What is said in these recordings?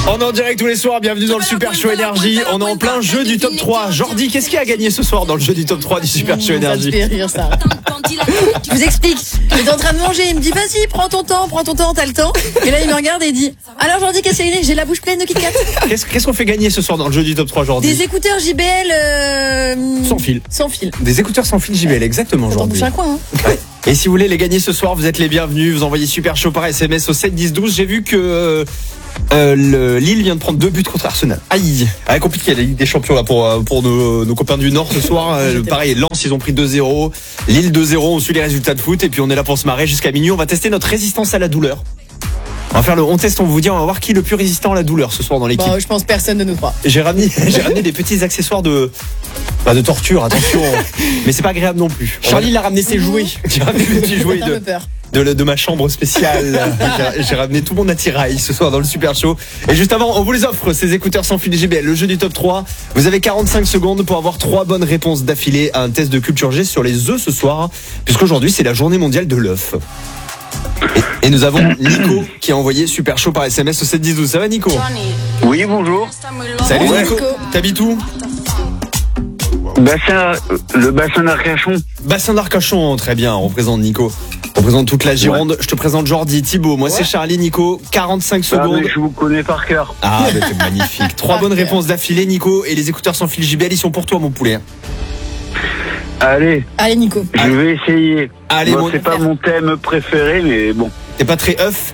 On est en direct tous les soirs, bienvenue dans le Super Show Énergie. On est en plein jeu du top 3. Jordi, qu'est-ce qui a gagné ce soir dans le jeu du top 3 du Super Show Énergie? Ça me fait rire ça. Je vous explique. Il est en train de manger, il me dit vas-y, prends ton temps, t'as le temps. Et là il me regarde et il dit alors Jordi, qu'est-ce qu'il y a gagné? J'ai la bouche pleine de Kit Kat. Qu'est-ce qu'on fait gagner ce soir dans le jeu du top 3, Jordi? Des écouteurs JBL sans fil. Sans fil. Des écouteurs sans fil JBL, exactement, Jordi. Jordi. Bouche un coin, hein. Ouais. Et si vous voulez les gagner ce soir, vous êtes les bienvenus. Vous envoyez Super Show par SMS au 7 10 12. J'ai vu que Lille vient de prendre 2 buts contre Arsenal. Aïe, compliqué la Ligue des Champions là pour nos copains du Nord ce soir. Pareil, Lens ils ont pris 2-0, Lille 2-0. On suit les résultats de foot et puis on est là pour se marrer jusqu'à minuit. On va tester notre résistance à la douleur. On va faire on teste, on vous dit, on va voir qui est le plus résistant à la douleur ce soir dans l'équipe. Bon, je pense personne de nous trois. J'ai ramené des petits accessoires de torture, attention. Mais c'est pas agréable non plus. Charlie il a ramené ses jouets. J'ai ramené des petits jouets un peu peur. de ma chambre spéciale. J'ai ramené tout mon attirail ce soir dans le Super Show. Et juste avant, on vous les offre, ces écouteurs sans fil JBL, le jeu du top 3. Vous avez 45 secondes pour avoir 3 bonnes réponses d'affilée à un test de culture G sur les œufs ce soir, puisqu'aujourd'hui c'est la journée mondiale de l'œuf. Et nous avons Nico qui a envoyé Super Show par SMS au 7 10 12. Ça va Nico? Oui, bonjour. Salut Ouais. Nico. T'habites où? Le bassin d'Arcachon. Bassin d'Arcachon, très bien, on représente Nico. On représente toute la Gironde. Ouais. Je te présente Jordi, Thibaut. Moi c'est Charlie, Nico. 45 secondes. Mais je vous connais par cœur. Ah, bah, c'est magnifique. 3 bonnes réponses d'affilée, Nico. Et les écouteurs sans fil JBL, ils sont pour toi, mon poulet. Allez, Nico. je vais essayer. Allez, bon, c'est pas mon thème préféré, mais bon. T'es pas très œuf?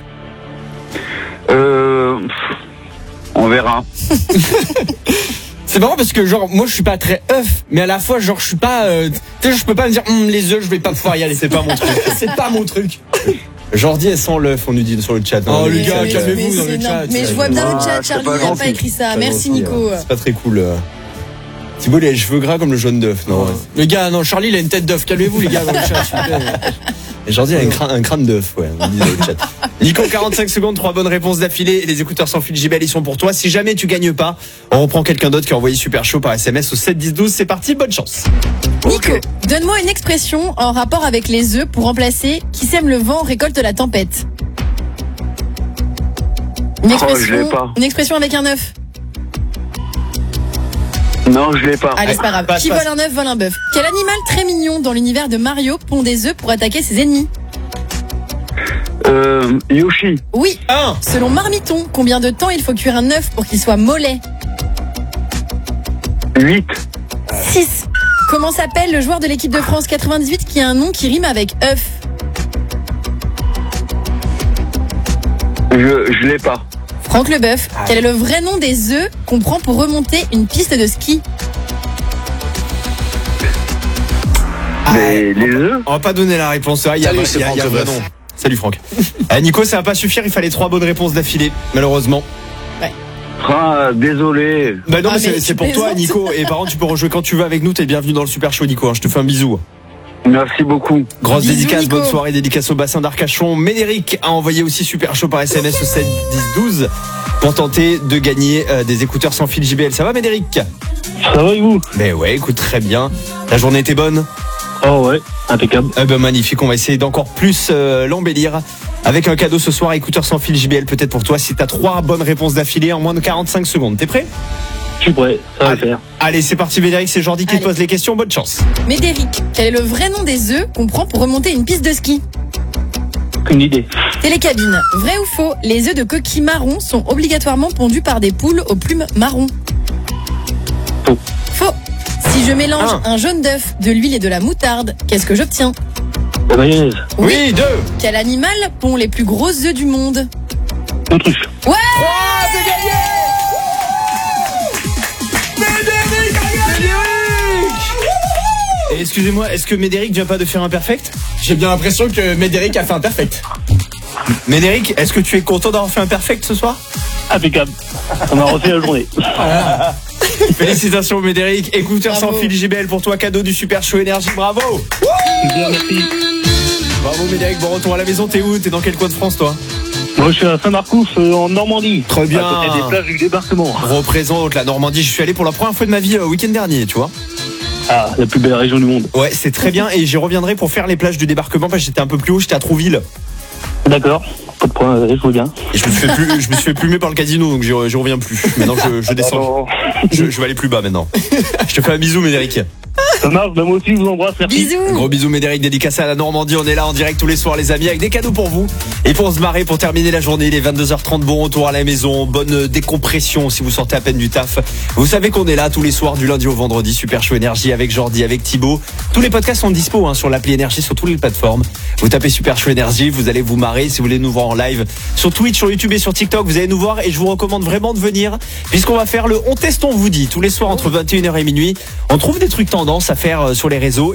On verra. C'est marrant parce que genre moi je suis pas très œuf, mais à la fois genre je suis pas tu sais je peux pas me dire les œufs je vais pas pouvoir y aller. C'est pas mon truc. C'est pas mon truc. Jordi elle sent l'œuf, on nous dit sur le chat. Oh les gars, mais calmez-vous dans le chat. Mais je vois bien le chat, c'est Charlie, pas il a gentil. pas écrit ça. Merci Nico. C'est pas très cool. Thibaut il a les cheveux gras comme le jaune d'œuf, non? Les gars, non, Charlie il a une tête d'œuf. Calmez-vous les gars dans le chat. S'il vous plaît. Et Jordi a un crâne d'œuf, ouais, on dit dans le chat. Nico, 45 secondes, 3 bonnes réponses d'affilée. Les écouteurs sans fil JBL, ils sont pour toi. Si jamais tu gagnes pas, on reprend quelqu'un d'autre qui a envoyé Super Show par SMS au 7 10 12. C'est parti, bonne chance. Nico, donne-moi une expression en rapport avec les œufs pour remplacer qui sème le vent récolte la tempête. je l'ai pas. Une expression avec un œuf. Non, je l'ai pas. Allez, c'est pas grave. passe. Qui vole un œuf vole un bœuf. Quel animal très mignon dans l'univers de Mario pond des œufs pour attaquer ses ennemis? Yoshi. Oui. 1. Selon Marmiton, combien de temps il faut cuire un œuf pour qu'il soit mollet? 8. 6. Comment s'appelle le joueur de l'équipe de France 98 qui a un nom qui rime avec œuf? Je l'ai pas. Franck Leboeuf. Quel est le vrai nom des œufs qu'on prend pour remonter une piste de ski? Les œufs. On va pas donner la réponse. Il y a Salut, un c'est Franck vrai Leboeuf. nom. Salut Franck. Nico, ça va pas suffire. Il fallait 3 bonnes réponses d'affilée, malheureusement. Ah, désolé. Bah non, Ah, mais mais c'est tu pour toi, plaisantes. Nico. Et par contre, tu peux rejouer quand tu veux avec nous. T'es bienvenu dans le Super Show, Nico. Je te fais un bisou. Merci beaucoup. Grosse Bisous, dédicace, Nico. bonne soirée, dédicace au bassin d'Arcachon. Médéric a envoyé aussi Super Show par SMS au 7 10 12 pour tenter de gagner des écouteurs sans fil JBL. Ça va, Médéric? Ça va et vous? Ben ouais, écoute, très bien. La journée était bonne? Oh ouais, impeccable. Eh ben magnifique, on va essayer d'encore plus l'embellir avec un cadeau ce soir, écouteurs sans fil JBL peut-être pour toi si t'as 3 bonnes réponses d'affilée en moins de 45 secondes. T'es prêt? Je suis prêt, ça va le faire. Allez, c'est parti Médéric, c'est Jordi qui te Allez. pose les questions, bonne chance. Médéric, quel est le vrai nom des œufs qu'on prend pour remonter une piste de ski? Une idée. Télécabine. Vrai ou faux, les œufs de coquille marron sont obligatoirement pondus par des poules aux plumes marron? Faux. Faux. Si je mélange Un. un jaune d'œuf, de l'huile et de la moutarde, qu'est-ce que j'obtiens? La mayonnaise. Oui, 2. Quel animal pond les plus gros œufs du monde? L'autruche. Ouais. c'est gagné. Médéric a gagné. Et excusez-moi, est-ce que Médéric vient pas de faire un perfect? J'ai bien l'impression que Médéric a fait un perfect. Médéric, est-ce que tu es content d'avoir fait un perfect ce soir? Impeccable. On a refait la journée. Félicitations Médéric, écouteurs Bravo. sans fil JBL pour toi, cadeau du Super Show Énergie, bravo. Bien, merci. Bravo Médéric, bon retour à la maison, t'es où? T'es dans quel coin de France toi? Moi, je suis à Saint-Marcouf, en Normandie. Très bien. À côté des plages du débarquement. Représente la Normandie, je suis allé pour la première fois de ma vie week-end dernier, tu vois. Ah, la plus belle région du monde. Ouais, c'est très bien et j'y reviendrai pour faire les plages du débarquement parce que j'étais un peu plus haut, j'étais à Trouville. D'accord. Pas de problème, je vois bien. Et je me suis fait plumer par le casino, donc j'y reviens plus. Maintenant, je descends. Alors, Je vais aller plus bas maintenant. Je te fais un bisou, Médéric. ça marche, ben moi aussi, je vous embrasse, merci. Bisous. Gros bisous, Médéric, dédicacé à la Normandie. On est là en direct tous les soirs, les amis, avec des cadeaux pour vous. Et pour se marrer, pour terminer la journée, il est 22h30, bon retour à la maison, bonne décompression si vous sortez à peine du taf. Vous savez qu'on est là tous les soirs, du lundi au vendredi, Super Show Énergie avec Jordi, avec Thibaut. Tous les podcasts sont dispo sur l'appli Énergie, sur toutes les plateformes. Vous tapez Super Show Énergie, vous allez vous marrer. Si vous voulez nous voir en live sur Twitch, sur YouTube et sur TikTok, vous allez nous voir. Et je vous recommande vraiment de venir, puisqu'on va faire le On Teste, on vous dit, tous les soirs entre 21h et minuit. On trouve des trucs tendances à faire sur les réseaux.